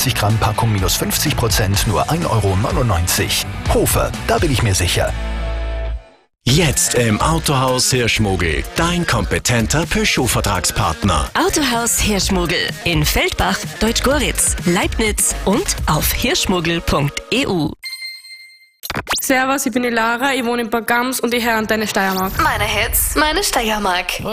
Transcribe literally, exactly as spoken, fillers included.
zweihundertfünfzig Gramm Packung minus fünfzig Prozent nur ein Euro neunundneunzig. Hofer, da bin ich mir sicher. Jetzt im Autohaus Hirschmogel, dein kompetenter Peugeot-Vertragspartner. Autohaus Hirschmogel in Feldbach, Deutschgoritz, Leibniz und auf hirschmogel punkt e u. Servus, ich bin die Lara, ich wohne in Bad Gams und ich höre an deine Steiermark. Meine Hits, meine Steiermark.